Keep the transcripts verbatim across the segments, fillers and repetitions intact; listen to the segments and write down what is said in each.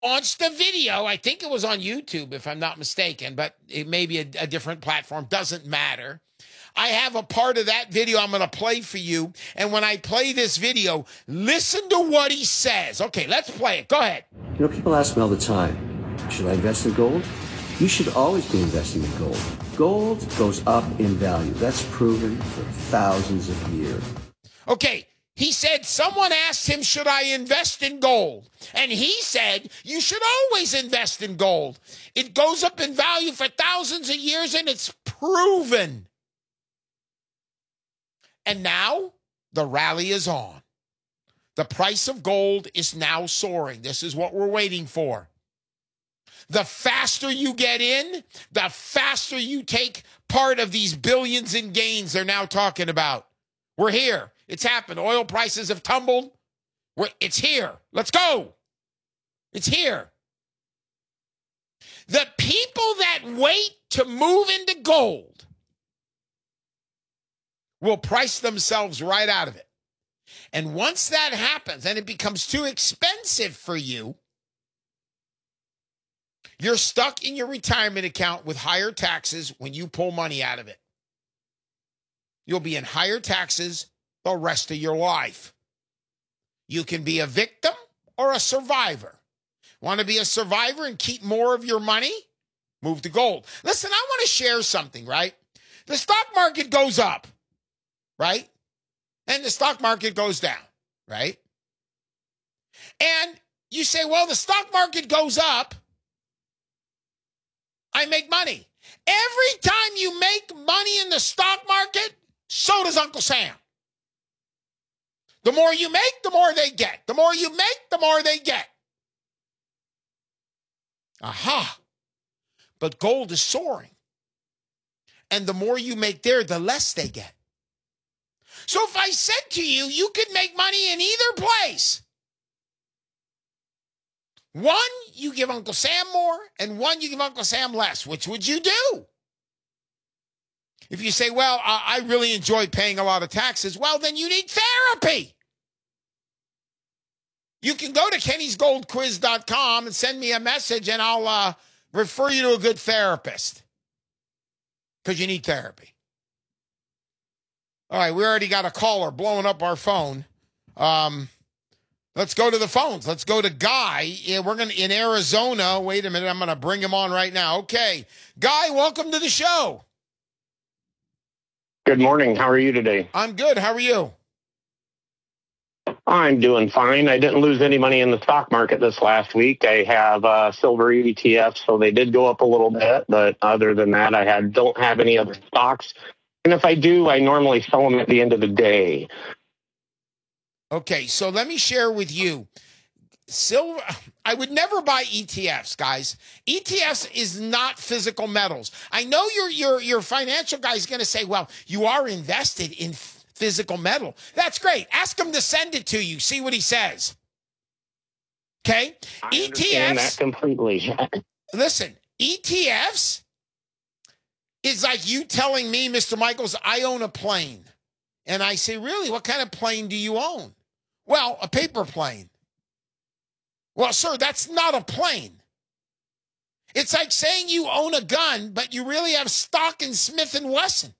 launched a video. I think it was on YouTube, if I'm not mistaken, but it may be a, a different platform. Doesn't matter. I have a part of that video I'm going to play for you. And when I play this video, listen to what he says. Okay, let's play it. Go ahead. You know, people ask me all the time, should I invest in gold? You should always be investing in gold. Gold goes up in value. That's proven for thousands of years. Okay. He said someone asked him, should I invest in gold? And he said, you should always invest in gold. It goes up in value for thousands of years, and it's proven. And now the rally is on. The price of gold is now soaring. This is what we're waiting for. The faster you get in, the faster you take part of these billions in gains they're now talking about. We're here. It's happened. Oil prices have tumbled. We're, it's here. Let's go. It's here. The people that wait to move into gold will price themselves right out of it. And once that happens and it becomes too expensive for you, you're stuck in your retirement account with higher taxes when you pull money out of it. You'll be in higher taxes the rest of your life. You can be a victim or a survivor. Want to be a survivor and keep more of your money? Move to gold. Listen, I want to share something, right? The stock market goes up, right? And the stock market goes down, right? And you say, well, the stock market goes up, I make money. Every time you make money in the stock market, so does Uncle Sam. The more you make, the more they get. The more you make, the more they get. Aha. But gold is soaring. And the more you make there, the less they get. So if I said to you, you could make money in either place. One, you give Uncle Sam more, and one, you give Uncle Sam less. Which would you do? If you say, well, I really enjoy paying a lot of taxes, well, then you need therapy. You can go to Kennys Gold Quiz dot com and send me a message, and I'll uh, refer you to a good therapist because you need therapy. All right, we already got a caller blowing up our phone. Um, let's go to the phones. Let's go to Guy. Yeah, we're gonna in Arizona. Wait a minute, I'm going to bring him on right now. Okay, Guy, welcome to the show. Good morning. How are you today? I'm good. How are you? I'm doing fine. I didn't lose any money in the stock market this last week. I have uh, silver E T Fs, so they did go up a little bit. But other than that, I had don't have any other stocks. And if I do, I normally sell them at the end of the day. Okay, so let me share with you. Silver, I would never buy E T Fs, guys. E T Fs is not physical metals. I know your your your financial guy is going to say, well, you are invested in f- physical metal. That's great. Ask him to send it to you. See what he says. Okay? I E T Fs. Understand that completely. Listen, E T Fs is like you telling me, Mister Michaels, I own a plane. And I say, really? What kind of plane do you own? Well, a paper plane. Well, sir, that's not a plane. It's like saying you own a gun, but you really have stock in Smith and Wesson.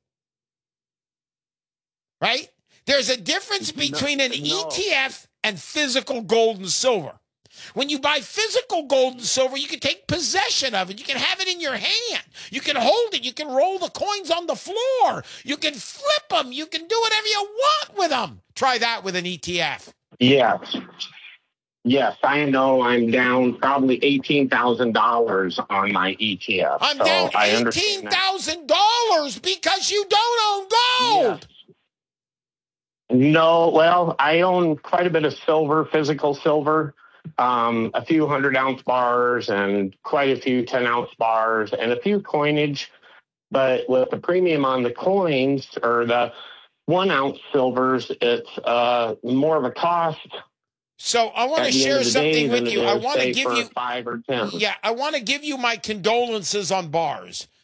Right? There's a difference between an no. E T F and physical gold and silver. When you buy physical gold and silver, you can take possession of it. You can have it in your hand. You can hold it. You can roll the coins on the floor. You can flip them. You can do whatever you want with them. Try that with an E T F. Yes. Yes, I know I'm down probably eighteen thousand dollars on my E T F. I'm so down I eighteen thousand dollars because you don't own gold. Yes. No, well, I own quite a bit of silver, physical silver, um, a few hundred ounce bars and quite a few ten ounce bars and a few coinage. But with the premium on the coins or the one ounce silvers, it's uh, more of a cost. So I want to share something with you. I want to give you five or ten. Yeah, I want to give you my condolences on bars.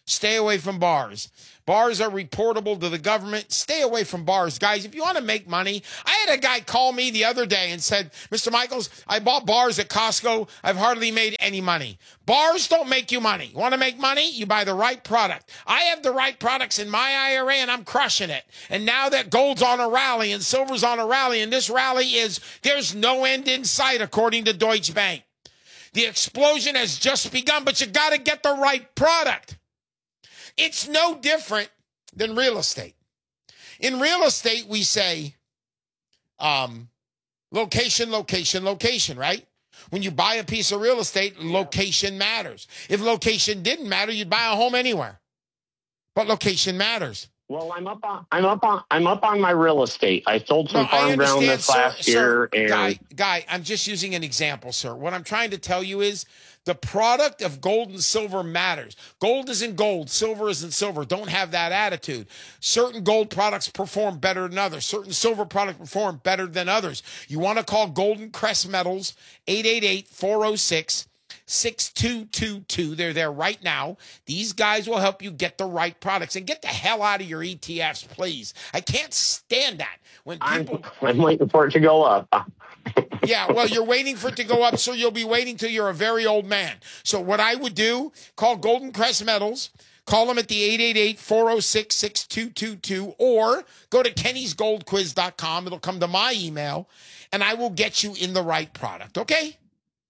Stay away from bars. Bars are reportable to the government. Stay away from bars, guys. If you want to make money, I had a guy call me the other day and said, Mister Michaels, I bought bars at Costco. I've hardly made any money. Bars don't make you money. Want to make money? You buy the right product. I have the right products in my I R A and I'm crushing it. And now that gold's on a rally and silver's on a rally, and this rally is, there's no end in sight, according to Deutsche Bank. The explosion has just begun, but you got to get the right product. It's no different than real estate. In real estate, we say um, location, location, location, right? When you buy a piece of real estate, location matters. If location didn't matter, you'd buy a home anywhere. But location matters. Well, I'm up on I'm up on I'm up on my real estate. I sold some No, farm ground this sir, last sir, year. And guy, guy, I'm just using an example, sir. What I'm trying to tell you is the product of gold and silver matters. Gold isn't gold. Silver isn't silver. Don't have that attitude. Certain gold products perform better than others. Certain silver products perform better than others. You want to call Golden Crest Metals, eight eight eight, four oh six, six two two two. They're there right now. These guys will help you get the right products. And get the hell out of your E T Fs, please. I can't stand that. When people... I'm, I'm waiting for it to go up. Yeah, well, you're waiting for it to go up, so you'll be waiting till you're a very old man. So what I would do, call Golden Crest Metals, call them at the eight eight eight, four oh six, six two two two, or go to kennys gold quiz dot com. It'll come to my email, and I will get you in the right product, okay?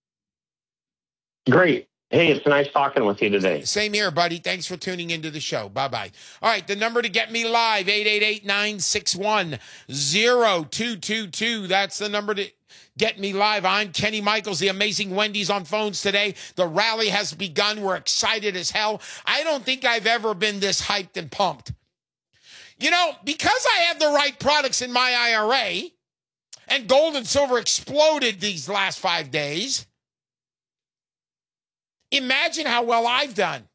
Great. Hey, it's nice talking with you today. Same here, buddy. Thanks for tuning into the show. Bye-bye. All right, the number to get me live, eight eight eight, nine six one, zero two two two. That's the number to get me live. I'm Kenny Michaels. The amazing Wendy's on phones today. The rally has begun. We're excited as hell. I don't think I've ever been this hyped and pumped. You know, because I have the right products in my I R A, and gold and silver exploded these last five days, imagine how well I've done.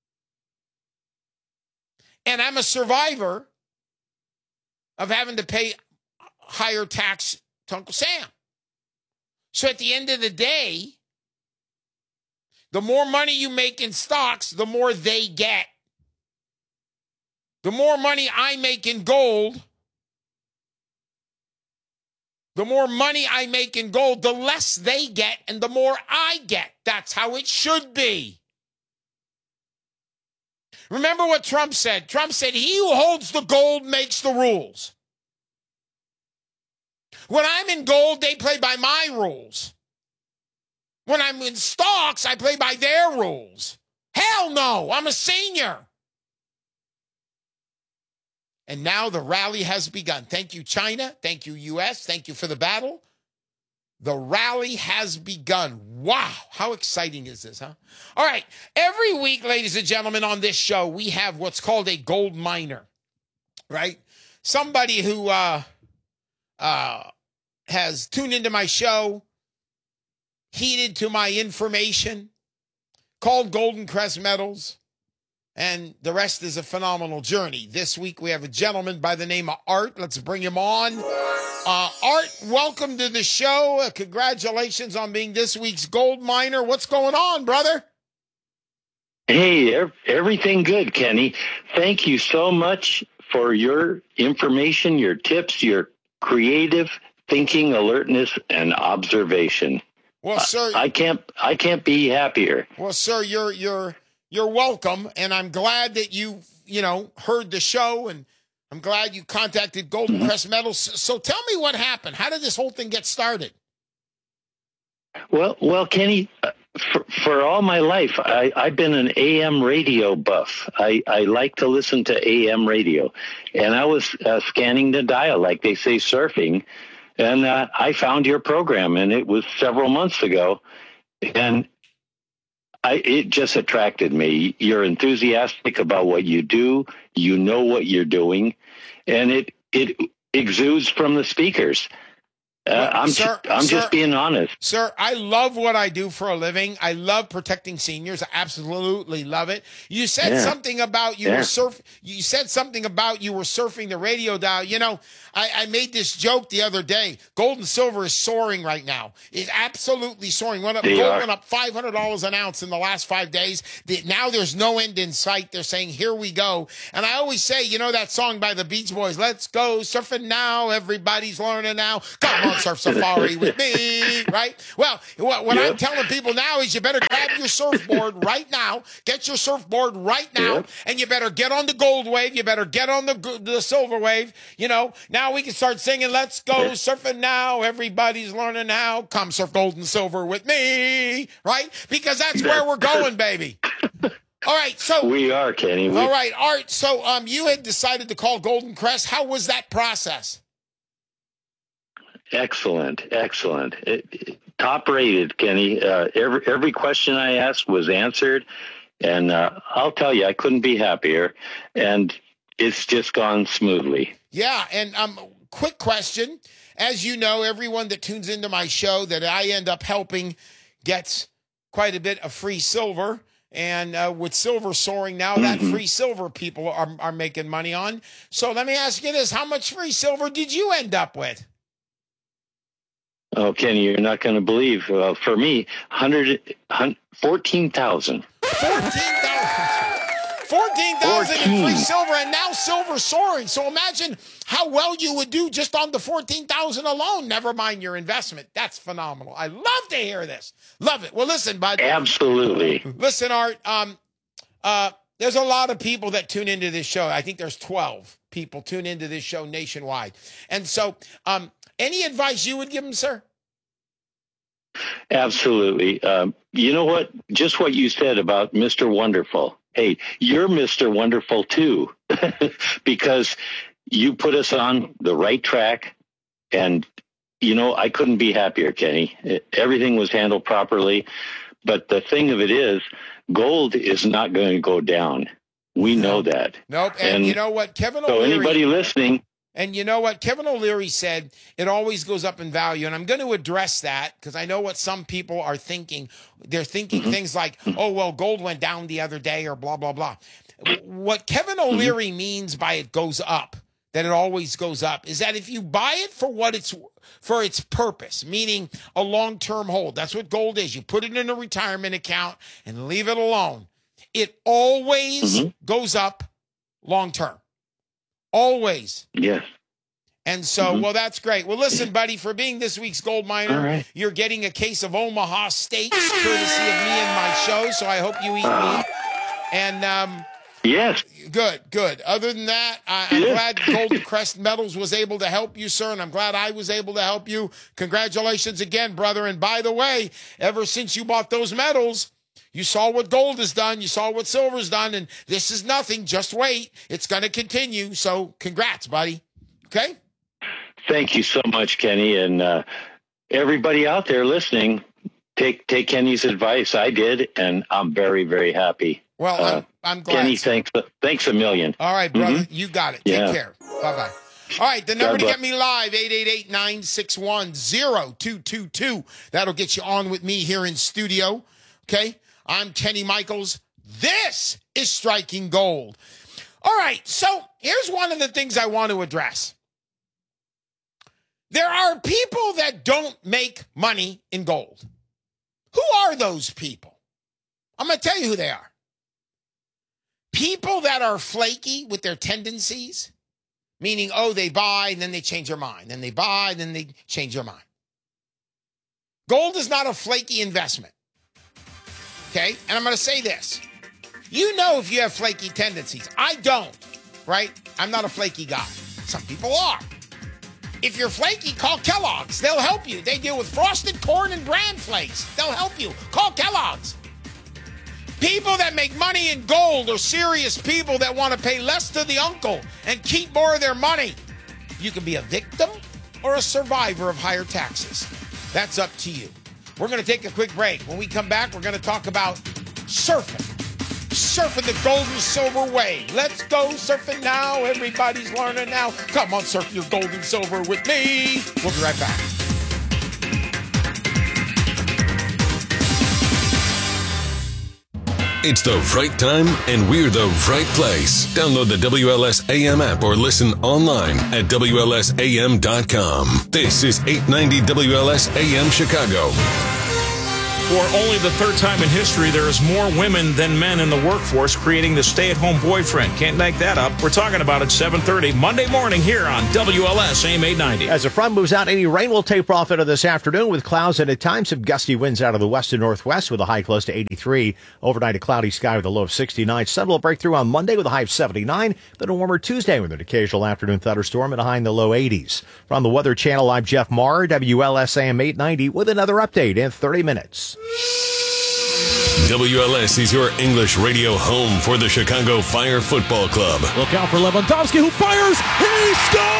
And I'm a survivor of having to pay higher tax to Uncle Sam. So at the end of the day, the more money you make in stocks, the more they get. The more money I make in gold, the more money I make in gold, the less they get and the more I get. That's how it should be. Remember what Trump said? Trump said, he who holds the gold makes the rules. When I'm in gold, they play by my rules. When I'm in stocks, I play by their rules. Hell no, I'm a senior. And now the rally has begun. Thank you, China. Thank you, U S. Thank you for the battle. The rally has begun. Wow, how exciting is this, huh? All right, every week, ladies and gentlemen, on this show, we have what's called a gold miner, right? Somebody who uh, uh, has tuned into my show, heeded to my information, called Golden Crest Metals, and the rest is a phenomenal journey. This week, we have a gentleman by the name of Art. Let's bring him on. Uh, Art, welcome to the show. Uh, congratulations on being this week's gold miner. What's going on, brother? Hey, ev- everything good, Kenny. Thank you so much for your information, your tips, your creative thinking, alertness, and observation. Well, sir, I, I can't, I can't be happier. Well, sir, you're you're you're welcome, and I'm glad that you you know heard the show, and I'm glad you contacted Golden mm-hmm. Crest Metals. So tell me what happened. How did this whole thing get started? Well, well, Kenny, uh, for, for all my life, I, I've been an A M radio buff. I, I like to listen to A M radio, and I was uh, scanning the dial, like they say, surfing, and uh, I found your program, and it was several months ago, and I, it just attracted me. You're enthusiastic about what you do. You know what you're doing, and it it exudes from the speakers. Uh, I'm sir, I'm sir, just being honest. Sir, I love what I do for a living. I love protecting seniors. I absolutely love it. You said Yeah. something about you Yeah. were surf. You said something about you were surfing the radio dial. You know, I, I made this joke the other day. Gold and silver is soaring right now. It's absolutely soaring. Went up, They gold are. went up five hundred dollars an ounce in the last five days. The, now there's no end in sight. They're saying, here we go. And I always say, you know that song by the Beach Boys, let's go surfing now. Everybody's learning now. Come on, surf safari with me, right? Well, what, what Yep. I'm telling people now is you better grab your surfboard right now. Get your surfboard right now. Yep. And you better get on the gold wave. You better get on the the silver wave. You know, now we can start singing, let's go surfing now. Everybody's learning now. Come surf gold and silver with me, right? Because that's where we're going, baby. All right, so We are, Kenny. We, all right, Art. So um, you had decided to call Golden Crest. How was that process? Excellent, excellent. It, it- top rated, Kenny. Uh, every every question I asked was answered, and uh, I'll tell you, I couldn't be happier. And it's just gone smoothly. Yeah, and um, quick question. As you know, everyone that tunes into my show that I end up helping gets quite a bit of free silver. And uh, with silver soaring now, that free silver people are, are making money on. So let me ask you this. How much free silver did you end up with? Oh, Kenny, you're not going to believe. Uh, for me, one hundred, fourteen thousand. fourteen thousand. fourteen thousand in free fourteen. silver, and now silver soaring. So imagine how well you would do just on the fourteen thousand alone. Never mind your investment. That's phenomenal. I love to hear this. Love it. Well, listen, bud. Absolutely. Listen, Art. Um, uh, there's a lot of people that tune into this show. I think there's twelve people tune into this show nationwide. And so, um, any advice you would give them, sir? Absolutely. Um, you know what? Just what you said about Mister Wonderful. Hey, you're Mister Wonderful too, because you put us on the right track. And, you know, I couldn't be happier, Kenny. It, everything was handled properly. But the thing of it is, gold is not going to go down. We know that. Nope. And, And you know what? Kevin So O'Leary. anybody listening, And you know what? Kevin O'Leary said it always goes up in value. And I'm going to address that because I know what some people are thinking. They're thinking Mm-hmm. things like, oh, well, gold went down the other day or blah, blah, blah. What Kevin O'Leary Mm-hmm. means by it goes up, that it always goes up, is that if you buy it for what it's for its purpose, meaning a long-term hold, that's what gold is. You put it in a retirement account and leave it alone. It always Mhm. goes up long-term. Always. yes. And so, Mhm. well, that's great. Well, listen, buddy, for being this week's gold miner, All right. you're getting a case of Omaha steaks courtesy of me and my show. So I hope you eat meat. And um, Yes. good, good. Other than that, I, I'm Yeah. glad Golden Crest Metals was able to help you, sir. And I'm glad I was able to help you. Congratulations again, brother. And by the way, ever since you bought those metals, you saw what gold has done. You saw what silver's done. And this is nothing. Just wait. It's going to continue. So congrats, buddy. Okay? Thank you so much, Kenny. And uh, everybody out there listening, take take Kenny's advice. I did, and I'm very, very happy. Well, Uh, I'm, I'm glad. Kenny, sir. thanks thanks a million. All right, brother. You got it. Take Yeah. care. Bye-bye. All right, the number God to bless. get me live, eight eight eight, nine six one, zero two two two. That'll get you on with me here in studio. Okay? I'm Kenny Michaels. This is Striking Gold. All right, so here's one of the things I want to address. There are people that don't make money in gold. Who are those people? I'm going to tell you who they are. People that are flaky with their tendencies, meaning, oh, they buy and then they change their mind. Then they buy and then they change their mind. Gold is not a flaky investment. Okay? And I'm going to say this. You know if you have flaky tendencies. I don't, right? I'm not a flaky guy. Some people are. If you're flaky, call Kellogg's. They'll help you. They deal with frosted corn and bran flakes. They'll help you. Call Kellogg's. People that make money in gold are serious people that want to pay less to the uncle and keep more of their money. You can be a victim or a survivor of higher taxes. That's up to you. We're going to take a quick break. When we come back, we're going to talk about surfing. Surfing the gold and silver wave. Let's go surfing now. Everybody's learning now. Come on, surf your gold and silver with me. We'll be right back. It's the right time, and we're the right place. Download the W L S A M app or listen online at W L S A M dot com. This is eight ninety W L S A M Chicago. For only the third time in history, there is more women than men in the workforce creating the stay-at-home boyfriend. Can't make that up. We're talking about it seven thirty Monday morning here on W L S A M eight ninety. As the front moves out, any rain will taper off into this afternoon with clouds and at times some gusty winds out of the west and northwest with a high close to eighty-three. Overnight, a cloudy sky with a low of sixty-nine. Sun will break through on Monday with a high of seventy-nine. Then a warmer Tuesday with an occasional afternoon thunderstorm and a high in the low eighties. From the Weather Channel, I'm Jeff Maher, W L S A M eight ninety, with another update in thirty minutes. W L S is your English radio home for the Chicago Fire Football Club. Look out for Lewandowski, who fires. He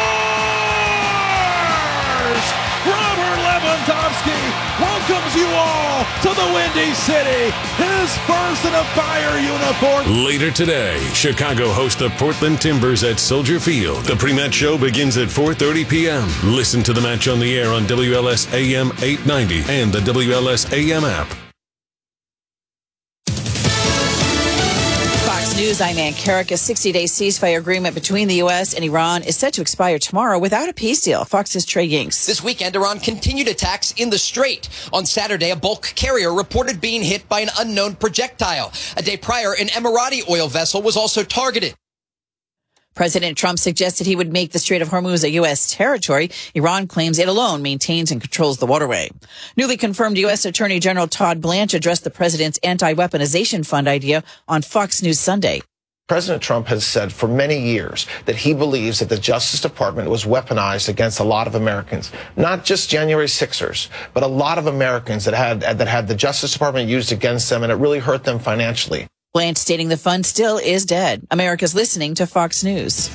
scores! Robert Lewandowski welcomes you all to the Windy City. His first in a Fire uniform. Later today, Chicago hosts the Portland Timbers at Soldier Field. The pre-match show begins at four thirty p.m. Listen to the match on the air on W L S A M eight ninety and the W L S A M app. News, I'm Ann Carrick. A sixty-day ceasefire agreement between the U S and Iran is set to expire tomorrow without a peace deal. Fox's Trey Yinks. This weekend, Iran continued attacks in the Strait. On Saturday, a bulk carrier reported being hit by an unknown projectile. A day prior, an Emirati oil vessel was also targeted. President Trump suggested he would make the Strait of Hormuz a U S territory. Iran claims it alone maintains and controls the waterway. Newly confirmed U S Attorney General Todd Blanche addressed the president's anti-weaponization fund idea on Fox News Sunday. President Trump has said for many years that he believes that the Justice Department was weaponized against a lot of Americans, not just January sixers, but a lot of Americans that had that had the Justice Department used against them, and it really hurt them financially. Blanche stating the fund still is dead. America's listening to Fox News.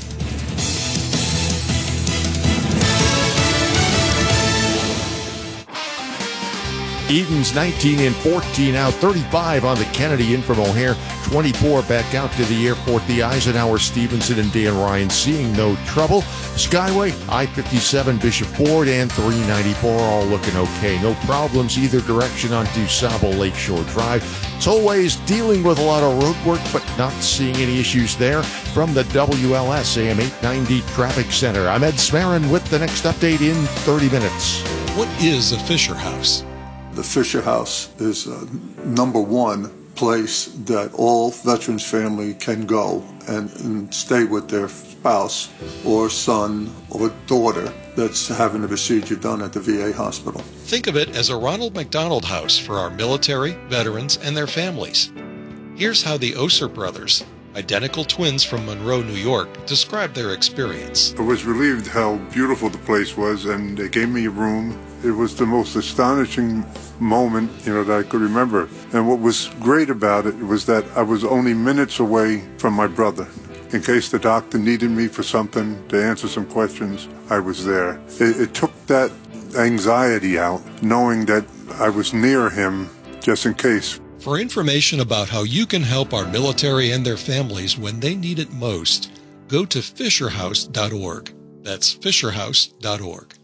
Edens nineteen and fourteen out, thirty-five on the Kennedy in from O'Hare, twenty-four back out to the airport. The Eisenhower, Stevenson, and Dan Ryan seeing no trouble. Skyway, I fifty-seven, Bishop Ford, and three ninety-four all looking okay. No problems either direction on DuSable Lakeshore Drive. Tollways dealing with a lot of road work, but not seeing any issues there. From the W L S A M eight ninety Traffic Center, I'm Ed Smarin with the next update in thirty minutes. What is a Fisher House? The Fisher House is uh, number one place that all veterans' family can go and, and stay with their spouse or son or daughter that's having a procedure done at the V A hospital. Think of it as a Ronald McDonald House for our military, veterans, and their families. Here's how the Oser brothers, identical twins from Monroe, New York, described their experience. I was relieved how beautiful the place was, and they gave me a room. It was the most astonishing moment, you know, that I could remember. And what was great about it was that I was only minutes away from my brother. In case the doctor needed me for something, to answer some questions, I was there. It, it took that anxiety out, knowing that I was near him just in case. For information about how you can help our military and their families when they need it most, go to fisher house dot org. That's fisher house dot org.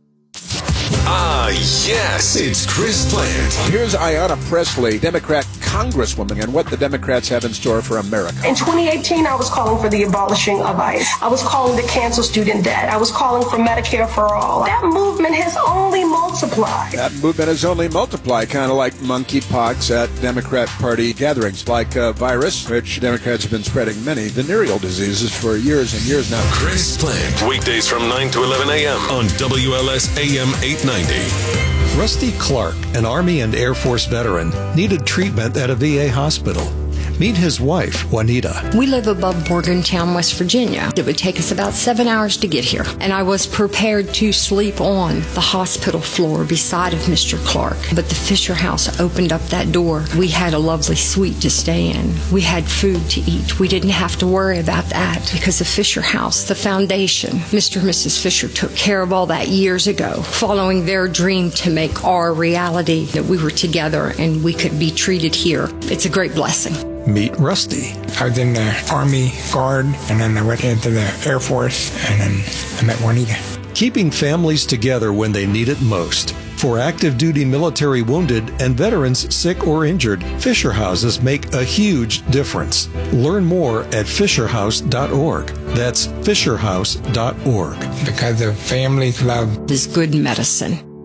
Ah, yes, it's Chris Plant. Here's Ayanna Pressley, Democrat Congresswoman, and what the Democrats have in store for America. In twenty eighteen, I was calling for the abolishing of ICE. I was calling to cancel student debt. I was calling for Medicare for all. That movement has only multiplied. That movement has only multiplied, kind of like monkeypox at Democrat Party gatherings, like a virus, which Democrats have been spreading many venereal diseases for years and years now. Chris Plant, weekdays from nine to eleven a.m. on W L S A M eight ninety. Rusty Clark, an Army and Air Force veteran, needed treatment at a V A hospital. Meet his wife, Juanita. We live above Morgantown, West Virginia. It would take us about seven hours to get here. And I was prepared to sleep on the hospital floor beside of Mister Clark. But the Fisher House opened up that door. We had a lovely suite to stay in. We had food to eat. We didn't have to worry about that because the Fisher House, the foundation, Mister and Missus Fisher took care of all that years ago, following their dream to make our reality that we were together and we could be treated here. It's a great blessing. Meet Rusty. I was in the Army Guard, and then I went into the Air Force, and then I met Juanita. Keeping families together when they need it most. For active duty military wounded and veterans sick or injured, Fisher Houses make a huge difference. Learn more at fisher house dot org. That's fisher house dot org. Because the family love is good medicine.